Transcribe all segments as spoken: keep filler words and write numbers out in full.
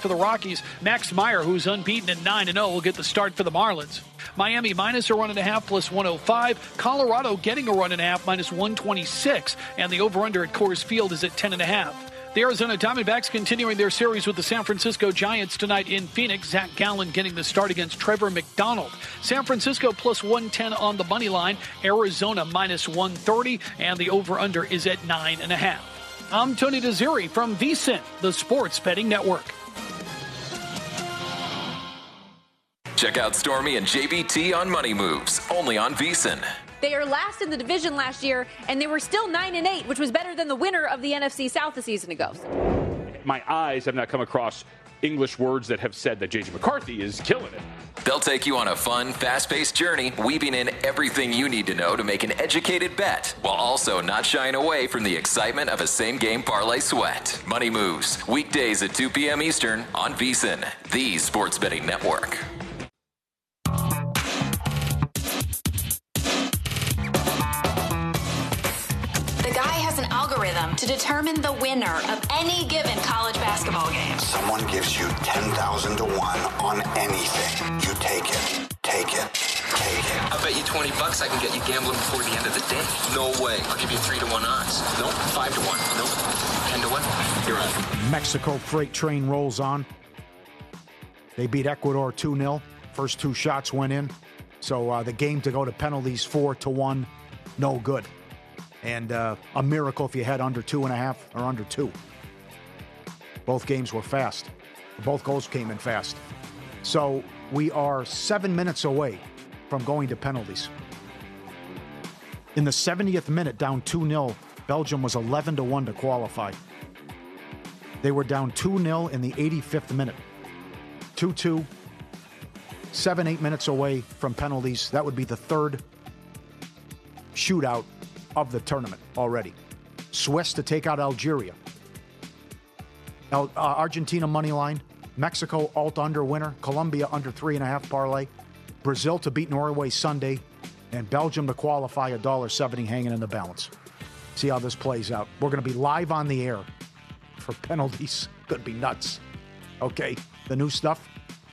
for the Rockies. Max Meyer, who's unbeaten at nine and oh, will get the start for the Marlins. Miami minus a run and a half plus one oh five. Colorado getting a run and a half minus one twenty-six. And the over-under at Coors Field is at ten and a half. The Arizona Diamondbacks continuing their series with the San Francisco Giants tonight in Phoenix. Zach Gallen getting the start against Trevor McDonald. San Francisco plus one ten on the money line. Arizona minus one thirty. And the over-under is at nine and a half. I'm Tony Desiri from VSiN, the Sports Betting Network. Check out Stormy and J B T on Money Moves, only on VSiN. They are last in the division last year, and they were still nine and eight, which was better than the winner of the N F C South a season ago. My eyes have not come across English words that have said that J J McCarthy is killing it. They'll take you on a fun, fast-paced journey, weaving in everything you need to know to make an educated bet, while also not shying away from the excitement of a same-game parlay sweat. Money Moves, weekdays at two p.m. Eastern on VSiN, the Sports Betting Network. To determine the winner of any given college basketball game. Someone gives you ten thousand to one on anything. You take it, take it, take it. I'll bet you twenty bucks I can get you gambling before the end of the day. No way. I'll give you three to one odds. Nope. Five to one. Nope. Ten to one. You're on. Mexico freight train rolls on. They beat Ecuador two nil. First two shots went in. So uh, the game to go to penalties four to one. No good. And uh, a miracle if you had under two and a half or under two. Both games were fast. Both goals came in fast. So we are seven minutes away from going to penalties. In the seventieth minute, down two nil, Belgium was eleven to one to qualify. They were down two nil in the eighty-fifth minute. two two. Seven, eight minutes away from penalties. That would be the third shootout of the tournament already. Swiss to take out Algeria. El, uh, Argentina money line. Mexico alt under winner. Colombia under three and a half parlay. Brazil to beat Norway Sunday. And Belgium to qualify, one dollar seventy hanging in the balance. See how this plays out. We're going to be live on the air for penalties. Could be nuts. Okay, the new stuff.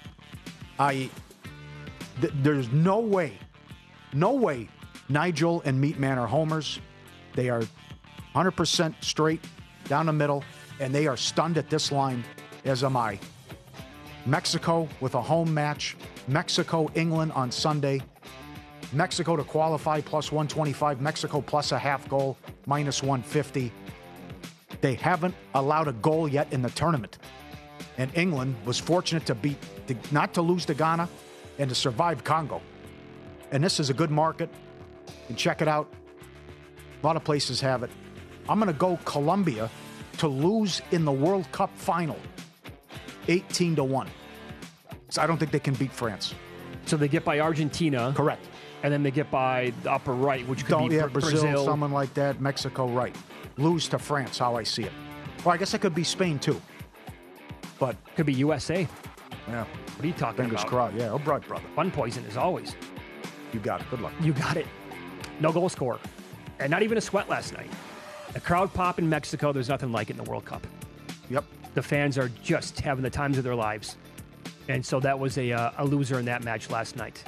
I. Th- there's no way, no way Nigel and Meatman are homers. They are one hundred percent straight down the middle, and they are stunned at this line, as am I. Mexico with a home match. Mexico, England on Sunday. Mexico to qualify, plus one twenty-five. Mexico plus a half goal, minus one fifty. They haven't allowed a goal yet in the tournament. And England was fortunate to beat, to, not to lose to Ghana and to survive Congo. And this is a good market. You can check it out. A lot of places have it. I'm going to go Colombia to lose in the World Cup final, eighteen to one. So I don't think they can beat France. So they get by Argentina. Correct. And then they get by the upper right, which could don't, be yeah, Brazil, Brazil, someone like that. Mexico, right. Lose to France, how I see it. Well, I guess it could be Spain, too. But could be U S A. Yeah. What are you talking Fingers about? crossed. Yeah, oh, brother. Fun poison, as always. You got it. Good luck. You got it. No goal score. And not even a sweat last night. A crowd pop in Mexico, there's nothing like it in the World Cup. Yep. The fans are just having the times of their lives. And so that was a, uh, a loser in that match last night.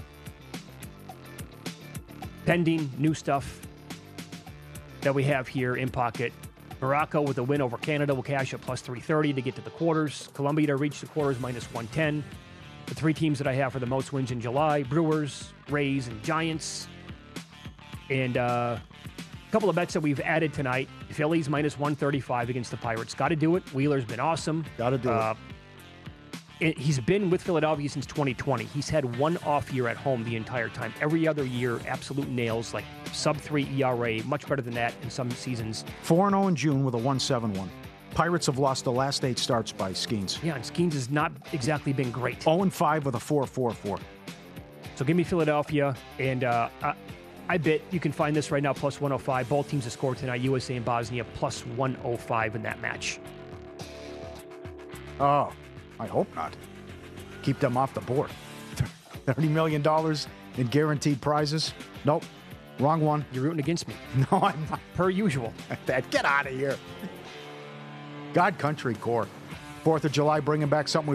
Pending new stuff that we have here in pocket. Morocco with a win over Canada will cash at plus three thirty to get to the quarters. Colombia to reach the quarters minus one ten. The three teams that I have for the most wins in July, Brewers, Rays, and Giants. And uh, a couple of bets that we've added tonight. Phillies minus one thirty-five against the Pirates. Got to do it. Wheeler's been awesome. Got to do uh, it. it. He's been with Philadelphia since twenty twenty. He's had one off year at home the entire time. Every other year, absolute nails, like sub three E R A, much better than that in some seasons. four and oh in June with a one seven one. Pirates have lost the last eight starts by Skeens. Yeah, and Skeens has not exactly been great. oh and five with a four four four. So give me Philadelphia, and uh, I, I bet you can find this right now, plus one oh five. Both teams to score tonight, U S A and Bosnia, plus one oh five in that match. Oh, I hope not. Keep them off the board. thirty million dollars in guaranteed prizes? Nope. Wrong one. You're rooting against me. No, I'm not. Per usual. Get out of here. God Country Corps. fourth of July bringing back something we